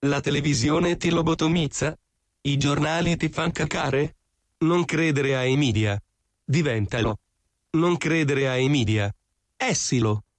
La televisione ti lobotomizza? I giornali ti fan cacare? Non credere ai media. Diventalo. Non credere ai media. Essilo.